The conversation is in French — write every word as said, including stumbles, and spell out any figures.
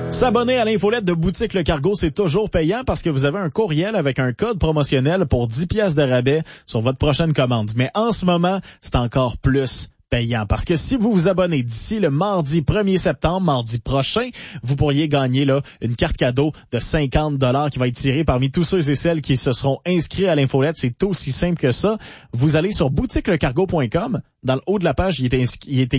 S'abonner à l'infolette de Boutique Le Cargo, c'est toujours payant parce que vous avez un courriel avec un code promotionnel pour dix piastres de rabais sur votre prochaine commande. Mais en ce moment, c'est encore plus payant. Parce que si vous vous abonnez d'ici le mardi premier septembre, mardi prochain, vous pourriez gagner là une carte cadeau de cinquante dollars qui va être tirée parmi tous ceux et celles qui se seront inscrits à l'infolette. C'est aussi simple que ça. Vous allez sur boutique le cargo point com. Dans le haut de la page, il est, inscrit, il est